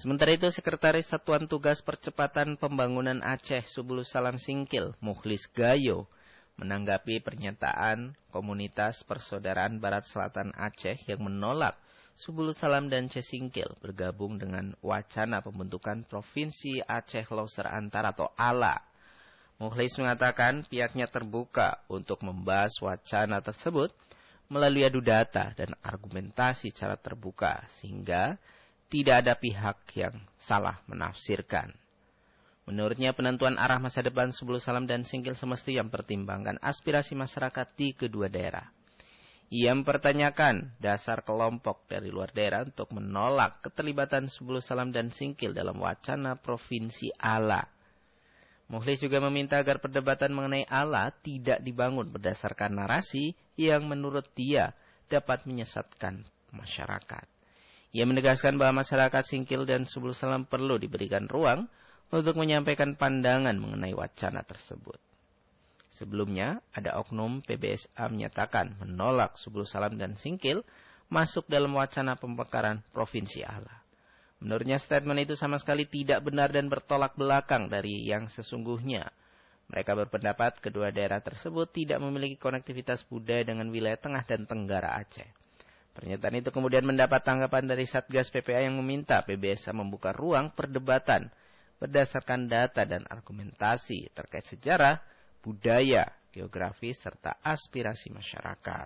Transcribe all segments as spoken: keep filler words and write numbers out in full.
Sementara itu, Sekretaris Satuan Tugas Percepatan Pembangunan Aceh Subulus Salam Singkil, Mukhlis Gayo, menanggapi pernyataan Komunitas Persaudaraan Barat Selatan Aceh yang menolak Subulus Salam dan C. Singkil bergabung dengan wacana pembentukan Provinsi Aceh Loser Antara atau A L A. Mukhlis mengatakan pihaknya terbuka untuk membahas wacana tersebut melalui adu data dan argumentasi secara terbuka sehingga tidak ada pihak yang salah menafsirkan. Menurutnya penentuan arah masa depan Subulus Salam dan Singkil semestinya mempertimbangkan aspirasi masyarakat di kedua daerah. Ia mempertanyakan dasar kelompok dari luar daerah untuk menolak keterlibatan Subulus Salam dan Singkil dalam wacana Provinsi A L A. Mukhlis juga meminta agar perdebatan mengenai A L A tidak dibangun berdasarkan narasi yang menurut dia dapat menyesatkan masyarakat. Ia menegaskan bahwa masyarakat Singkil dan Subulus Salam perlu diberikan ruang untuk menyampaikan pandangan mengenai wacana tersebut. Sebelumnya, ada oknum P B S A menyatakan menolak Subulus Salam dan Singkil masuk dalam wacana pemekaran Provinsi A L A. Menurutnya statement itu sama sekali tidak benar dan bertolak belakang dari yang sesungguhnya. Mereka berpendapat kedua daerah tersebut tidak memiliki konektivitas budaya dengan wilayah tengah dan tenggara Aceh. Pernyataan itu kemudian mendapat tanggapan dari Satgas P P A yang meminta P B S A membuka ruang perdebatan berdasarkan data dan argumentasi terkait sejarah, budaya, geografis, serta aspirasi masyarakat.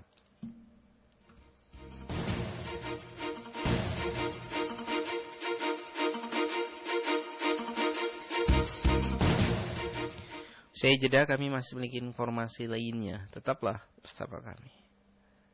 Usai jeda kami masih memiliki informasi lainnya. Tetaplah bersama kami.